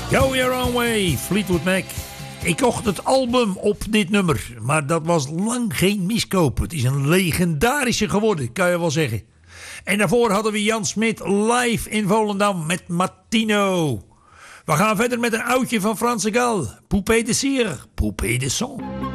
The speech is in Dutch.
Go Your Own Way, Fleetwood Mac. Ik kocht het album op dit nummer, maar dat was lang geen miskoop. Het is een legendarische geworden, kan je wel zeggen. En daarvoor hadden we Jan Smit live in Volendam met Martino. We gaan verder met een oudje van Frans Gal. Poupée de cire, Poupée de sang.